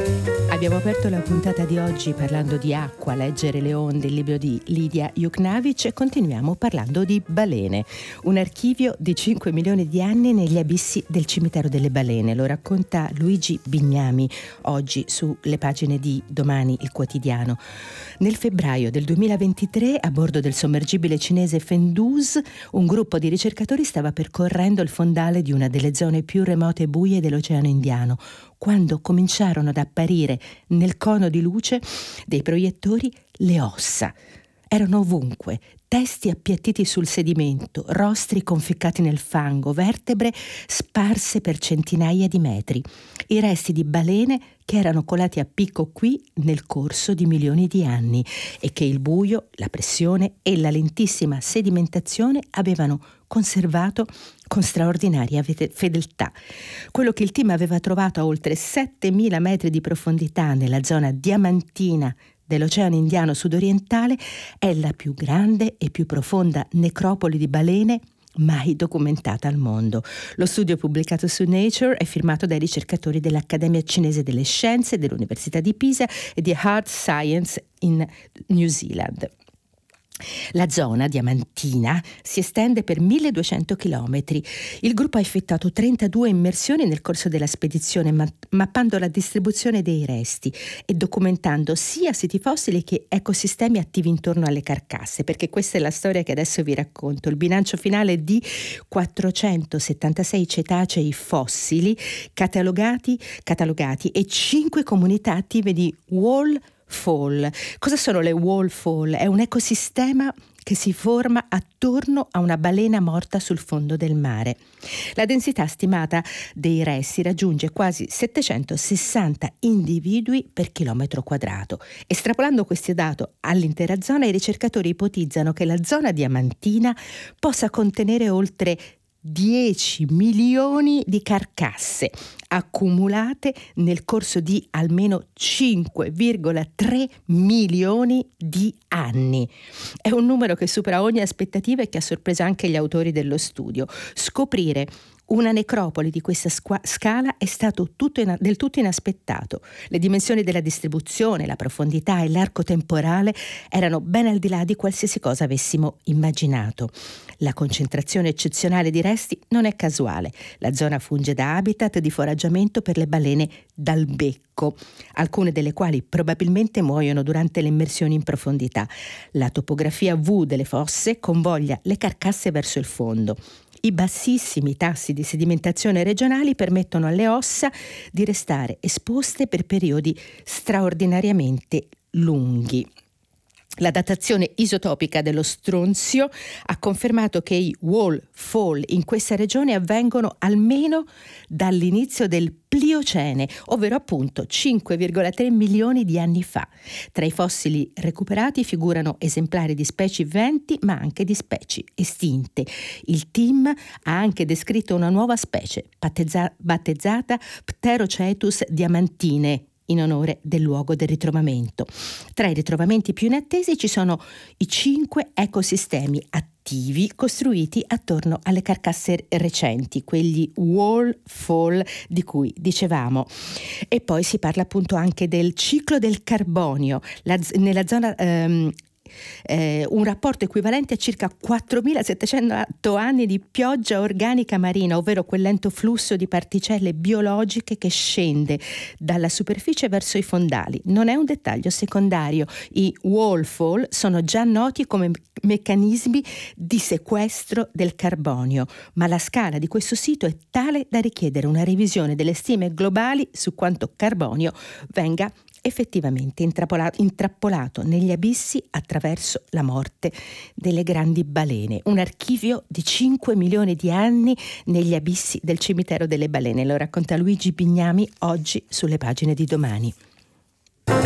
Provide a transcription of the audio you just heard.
Abbiamo aperto la puntata di oggi parlando di acqua, leggere le onde, il libro di Lidia Juknavic, e continuiamo parlando di balene. Un archivio di 5 milioni di anni negli abissi del cimitero delle balene. Lo racconta Luigi Bignami oggi sulle pagine di Domani, il quotidiano. Nel febbraio del 2023, a bordo del sommergibile cinese Fendus, un gruppo di ricercatori stava percorrendo il fondale di una delle zone più remote e buie dell'Oceano Indiano, quando cominciarono ad apparire nel cono di luce dei proiettori le ossa. Erano ovunque, testi appiattiti sul sedimento, rostri conficcati nel fango, vertebre sparse per centinaia di metri, i resti di balene che erano colati a picco qui nel corso di milioni di anni e che il buio, la pressione e la lentissima sedimentazione avevano conservato con straordinaria fedeltà. Quello che il team aveva trovato a oltre 7.000 metri di profondità nella zona diamantina dell'Oceano Indiano sudorientale è la più grande e più profonda necropoli di balene mai documentata al mondo. Lo studio pubblicato su Nature è firmato dai ricercatori dell'Accademia Cinese delle Scienze, dell'Università di Pisa e di Hard Science in New Zealand. La zona diamantina si estende per 1200 chilometri. Il gruppo ha effettuato 32 immersioni nel corso della spedizione, mappando la distribuzione dei resti e documentando sia siti fossili che ecosistemi attivi intorno alle carcasse, perché questa è la storia che adesso vi racconto. Il bilancio finale è di 476 cetacei fossili catalogati e 5 comunità attive di wall fall. Cosa sono le wall fall? È un ecosistema che si forma attorno a una balena morta sul fondo del mare. La densità stimata dei resti raggiunge quasi 760 individui per chilometro quadrato. Estrapolando questo dato all'intera zona, i ricercatori ipotizzano che la zona diamantina possa contenere oltre 10 milioni di carcasse accumulate nel corso di almeno 5,3 milioni di anni. È un numero che supera ogni aspettativa e che ha sorpreso anche gli autori dello studio. Scoprire una necropoli di questa scala è stato del tutto inaspettato. Le dimensioni della distribuzione, la profondità e l'arco temporale erano ben al di là di qualsiasi cosa avessimo immaginato. La concentrazione eccezionale di resti non è casuale. La zona funge da habitat di foraggiamento per le balene dal becco, alcune delle quali probabilmente muoiono durante le immersioni in profondità. La topografia V delle fosse convoglia le carcasse verso il fondo. I bassissimi tassi di sedimentazione regionali permettono alle ossa di restare esposte per periodi straordinariamente lunghi. La datazione isotopica dello stronzio ha confermato che i wall fall in questa regione avvengono almeno dall'inizio del Pliocene, ovvero appunto 5,3 milioni di anni fa. Tra i fossili recuperati figurano esemplari di specie viventi, ma anche di specie estinte. Il team ha anche descritto una nuova specie, battezzata Pterocetus diamantine, in onore del luogo del ritrovamento. Tra i ritrovamenti più inattesi ci sono i 5 ecosistemi attivi costruiti attorno alle carcasse recenti, quegli wall fall di cui dicevamo. E poi si parla appunto anche del ciclo del carbonio, nella zona un rapporto equivalente a circa 4.700 anni di pioggia organica marina, ovvero quel lento flusso di particelle biologiche che scende dalla superficie verso i fondali. Non è un dettaglio secondario, i wall fall sono già noti come meccanismi di sequestro del carbonio, ma la scala di questo sito è tale da richiedere una revisione delle stime globali su quanto carbonio venga effettivamente intrappolato negli abissi attraverso la morte delle grandi balene. Un archivio di 5 milioni di anni negli abissi del cimitero delle balene. Lo racconta Luigi Bignami oggi sulle pagine di Domani.